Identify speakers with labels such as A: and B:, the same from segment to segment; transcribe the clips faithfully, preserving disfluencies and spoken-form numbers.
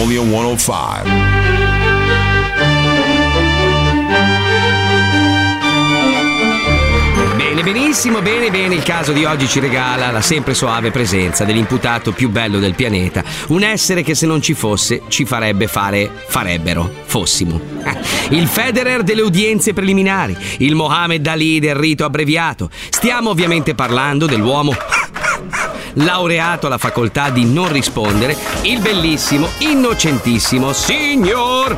A: only on one oh five.
B: Benissimo, bene, bene. Il caso di oggi ci regala la sempre soave presenza dell'imputato più bello del pianeta. Un essere che se non ci fosse ci farebbe fare, farebbero, fossimo. Il Federer delle udienze preliminari, il Mohammed Ali del rito abbreviato. Stiamo ovviamente parlando dell'uomo laureato alla facoltà di non rispondere, il bellissimo, innocentissimo signor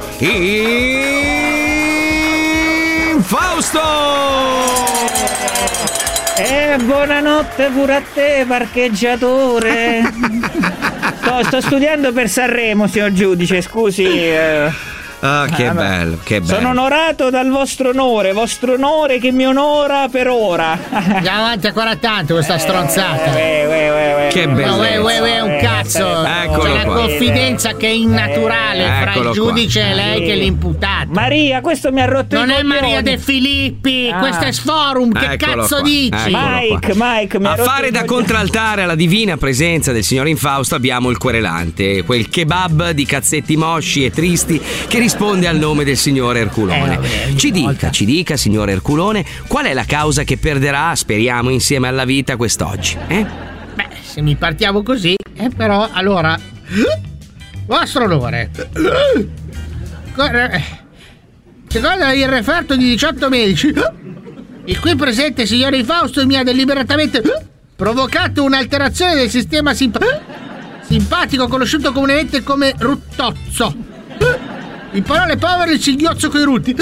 B: Infausto!
C: Eh, buonanotte pure a te, parcheggiatore. sto, sto studiando per Sanremo, signor giudice, scusi. Eh.
B: Ah, che ah, bello, che bello.
C: Sono onorato dal vostro onore, vostro onore che mi onora per ora.
D: Andiamo avanti ancora tanto questa stronzata.
C: Eh, eh, eh, eh,
B: che bello.
D: Eh, eh, eh, un cazzo.
B: Eccolo
D: C'è una
B: qua.
D: confidenza che è innaturale
B: eh,
D: fra il giudice
B: qua.
D: e lei che è l'imputato.
C: Maria, questo mi ha rotto
D: non
C: i
D: è
C: coglioni.
D: Maria De Filippi,
C: ah.
D: questo è Sforum. Che
B: Eccolo
D: cazzo
B: qua.
D: dici?
C: Mike, Mike, mi ha
B: a
C: rotto
B: fare
C: i
B: da
C: coglioni.
B: contraltare alla divina presenza del signor Infausto abbiamo il querelante, quel kebab di cazzetti mosci e tristi che risponde al nome del signor Erculone.
D: Eh, vabbè,
B: ci dica,
D: volta.
B: ci dica, signor Erculone, qual è la causa che perderà, speriamo, insieme alla vita quest'oggi? Eh?
D: Beh, se mi partiamo così, eh, però, allora, vostro onore, secondo il referto di diciotto medici, il qui presente signor Infausto mi ha deliberatamente provocato un'alterazione del sistema simp- simpatico conosciuto comunemente come ruttozzo. In parole povere, il cinghiozzo coi rutti.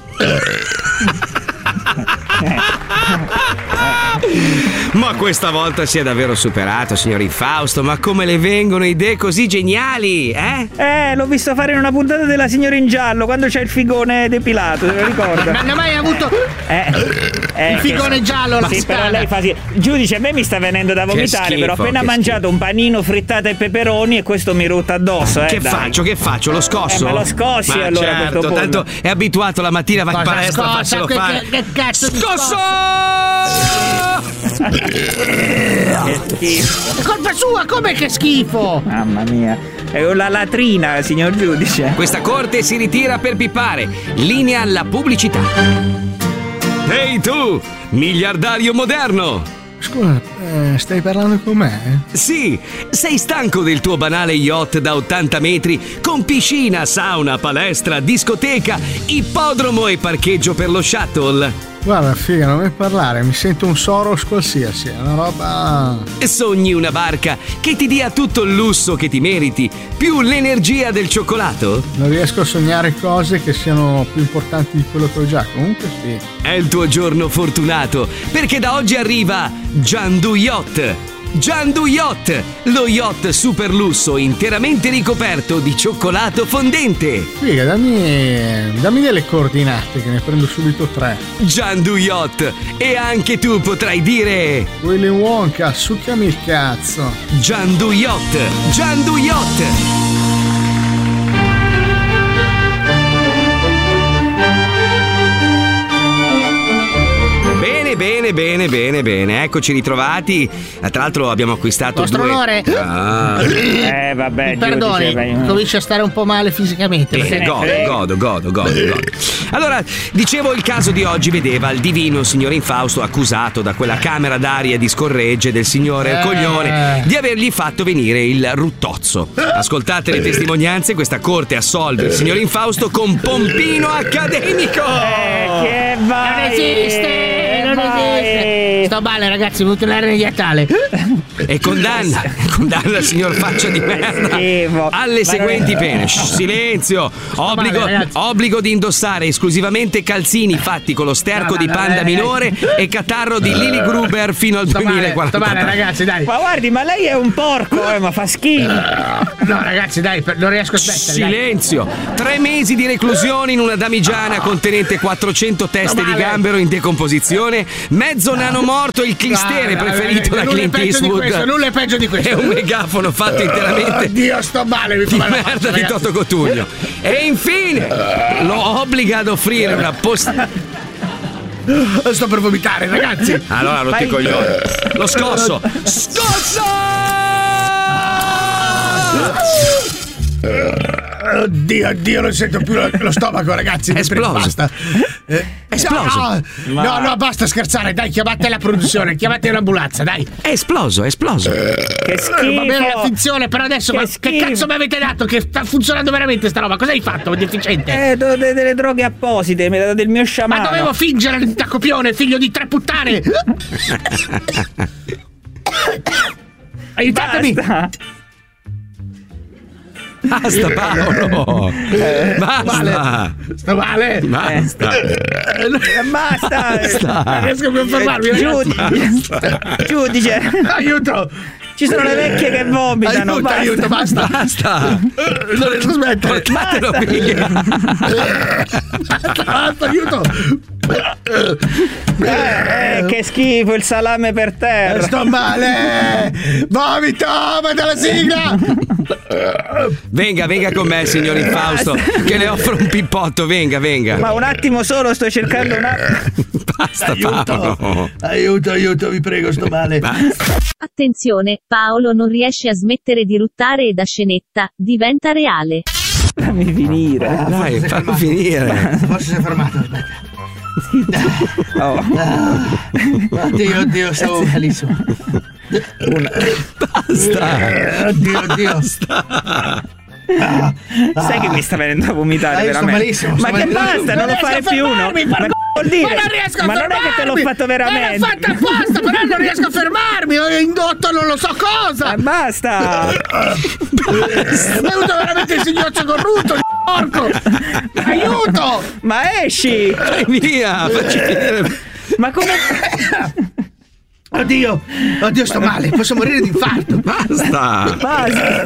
B: Ma questa volta si è davvero superato, signor Infausto. Ma come le vengono idee così geniali, eh?
C: Eh, l'ho visto fare in una puntata della Signora in Giallo, quando c'è il figone depilato, se lo ricorda.
D: Ma non ha mai avuto
C: Eh, eh,
D: il figone
C: che...
D: giallo alla
C: Sì,
D: strada.
C: però lei fa sì. Giudice, a me mi sta venendo da vomitare,
B: schifo,
C: però ho appena
B: che
C: mangiato
B: schifo.
C: un panino frittato e peperoni e questo mi rutta addosso, eh.
B: Che
C: dai.
B: faccio? Che faccio? Lo scosso?
C: Eh, ma lo scossi
B: Ma
C: allora a
B: certo,
C: questo punto.
B: tanto è abituato la mattina, va in
D: Cosa
B: palestra,
D: scossa?
B: faccelo
D: Che-
B: fare.
D: che- che cazzo di
B: Scosso!
C: Che schifo.
D: È colpa sua, com'è che schifo?
C: Mamma mia. È la latrina, signor giudice.
B: Questa corte si ritira per pippare. Linea alla pubblicità. Ehi tu, miliardario moderno!
E: Scusa, eh, stai parlando con me?
B: Sì, sei stanco del tuo banale yacht da ottanta metri con piscina, sauna, palestra, discoteca, ippodromo e parcheggio per lo shuttle?
E: Guarda, figa, non mi parlare, mi sento un Soros qualsiasi, è una roba...
B: Sogni una barca che ti dia tutto il lusso che ti meriti, più l'energia del cioccolato?
E: Non riesco a sognare cose che siano più importanti di quello che ho già, comunque sì.
B: È il tuo giorno fortunato, perché da oggi arriva Giandu Yacht. Giandu Yacht, lo yacht super lusso interamente ricoperto di cioccolato fondente.
E: Figa, dammi, dammi delle coordinate che ne prendo subito tre.
B: Giandu Yacht, e anche tu potrai dire
E: Willy Wonka, succhiami il cazzo.
B: Giandu Yacht, Giandu Yacht. Bene, bene, bene, bene. Eccoci ritrovati. Tra l'altro abbiamo acquistato
D: Vostro
B: due...
D: onore.
B: Ah.
C: Eh, vabbè,
D: Mi perdoni,
C: giudice,
D: comincia a stare un po' male fisicamente.
B: Bene,
D: perché-
B: godo, godo, godo, godo, godo. Allora, dicevo, il caso di oggi vedeva il divino signor Infausto accusato da quella camera d'aria di scorregge del signore
D: Eh.
B: Coglione di avergli fatto venire il ruttozzo. Ascoltate le testimonianze, questa corte assolve il signor Infausto con pompino accademico.
C: Eh, che vai,
D: Non esiste, non
C: vai.
D: esiste. Sto male, ragazzi, ho avuto l'ernia diatale.
B: E condanna, condanna il signor faccia di merda
C: Schifo.
B: alle
C: Ma
B: seguenti
C: non-
B: pene. Shh, silenzio. Obbligo,
D: male, ragazzi.
B: obbligo di indossare esclusivamente calzini fatti con lo sterco
D: No, no,
B: di
D: no,
B: panda
D: eh,
B: minore e catarro di Lily Gruber fino al
D: Sto male, sto
B: duemilaquarantatré.
D: male, ragazzi, dai.
C: Ma guardi, ma lei è un porco, eh, ma fa schifo.
D: No, ragazzi, dai, per- non riesco a smettere. dai.
B: Silenzio. Tre mesi di reclusione in una damigiana contenente quattrocento teste di
D: male.
B: gambero in decomposizione, mezzo nano morto, il clistere
D: No, no,
B: preferito
D: no,
B: da
D: nulla è
B: Clint
D: peggio di questo,
B: Eastwood
D: nulla è peggio di questo.
B: e un megafono fatto interamente
D: Oddio, sto male, mi
B: di
D: fa male la
B: merda
D: faccia,
B: di
D: ragazzi.
B: Toto Cotugno. E infine lo obbliga ad offrire una posta.
D: Sto per vomitare, ragazzi.
B: Allora rotti i coglioni. Lo scosso. Scosso!
D: Oddio, oddio, non sento più lo, lo stomaco, ragazzi.
B: È esploso.
D: Basta. Eh,
B: È esploso.
D: No,
C: Ma-
D: no, no, basta scherzare. Dai, chiamate la produzione, chiamate un'ambulanza, dai.
B: È esploso, è esploso.
C: Che schifo.
D: Eh, va bene la finzione, però adesso
C: Che
D: ma, che
C: schifo.
D: cazzo mi avete dato? Che sta funzionando veramente sta roba? Cosa hai fatto, deficiente?
C: Eh, do- de- delle droghe apposite, mi ha dato il mio
D: Ma
C: sciamano.
D: dovevo fingere da copione, figlio di tre puttane! Aiutatemi!
C: Basta.
B: Basta, Paolo. Basta.
D: Male. Sto male!
B: Basta.
C: Eh, Basta.
D: Non riesco più a fermarmi, ragazzi.
C: Giudice. Giudice.
D: Aiuto!
C: Ci sono le vecchie che vomitano.
D: Aiuto,
C: basta.
D: aiuto, basta!
B: Basta.
D: Eh, Non riesco a smettere!
B: Portatelo via.
D: Basta, basta, aiuto!
C: Eh, eh, che schifo, il salame per
D: Eh,
C: terra.
D: Sto male! Vomito! Manda la sigla!
B: Venga, venga con me, signor Infausto, che le offro un pippotto. Venga, venga.
C: Ma un attimo solo, sto cercando un attimo.
B: Basta, Paolo.
D: Aiuto, aiuto, vi prego, sto male!
A: Attenzione, Paolo non riesce a smettere di ruttare e da scenetta diventa reale.
C: Fammi finire.
B: Dai, fallo finire.
D: Forse si è fermato, aspetta.
C: Oh.
D: Oddio, oddio, stavo malissimo.
B: Basta.
D: Oddio, oddio.
C: Sai che mi sta venendo a vomitare,
D: Ah, io sto
C: veramente.
D: malissimo,
C: Ma
D: sto
C: che
D: malissimo.
C: basta, non,
D: Non
C: lo
D: riesco
C: fare
D: a
C: più uno.
D: fermarmi,
C: Ma
D: porco-
C: che vuol dire?
D: Ma non riesco a
C: Ma non è che te l'ho
D: fermarmi.
C: fatto veramente.
D: Ma l'ho fatto apposta, però non riesco a fermarmi. Ho indotto non lo so cosa.
C: Ma basta.
D: È venuto veramente il singhiozzo corrutto, porco. Aiuto.
C: Ma esci.
B: Vai via, facci finire.
C: Ma come...
D: Oddio, oddio, sto male. Posso morire di infarto.
B: Basta.
C: Basta.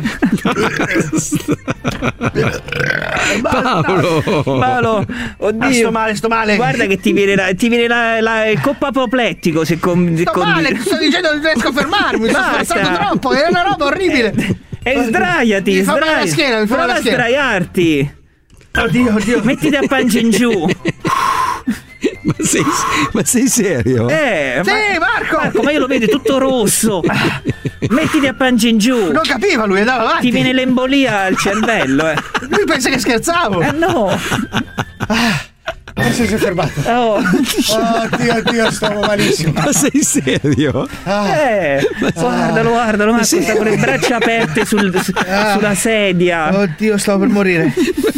B: Paolo.
C: Paolo,
D: Ah,
C: oddio.
D: sto male, sto male.
C: Guarda che ti viene, la, ti viene la, la- il coppa apoplettico se con, se
D: Sto
C: con-
D: male, ti sto dicendo non riesco a fermarmi. Sto
C: Basta.
D: scherzando troppo. È una roba orribile.
C: E sdraiati,
D: Mi fa male la
C: sdraiati.
D: schiena, mi fa male
C: Prova
D: la
C: a
D: schiena.
C: sdraiarti.
D: Oddio, oddio.
C: Mettiti a pancia in giù.
B: Ma sei, ma sei serio?
C: Eh,
D: Sì, Marco.
C: Marco, ma io lo vedo è tutto rosso. Mettiti a pancia in giù.
D: Non capiva lui, andava avanti.
C: Ti viene l'embolia al cervello, eh.
D: Lui pensa che scherzavo.
C: Eh no.
D: Adesso si è fermato.
C: Oh.
D: Oddio, oddio, stavo malissimo.
B: Ma sei serio?
C: Eh, guardalo, guardalo, Marco, sta con le braccia aperte sul- su- sulla sedia.
D: Oddio, stavo per morire.